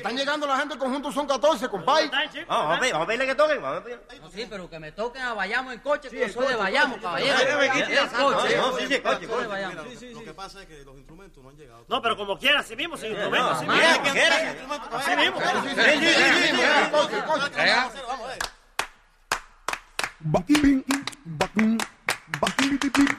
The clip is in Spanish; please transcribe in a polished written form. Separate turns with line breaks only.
están llegando la gente del conjunto Son 14, compadre.
Vamos a pedirle que toquen.
No, sí, pero que me toquen a Bayamo en coche, que yo soy de Bayamo, caballero.
Sí, coche.
Lo que pasa es que los instrumentos no han llegado.
No, pero como quiera, así mismo, sin instrumentos, así mismo.
Así mismo.
Vamos,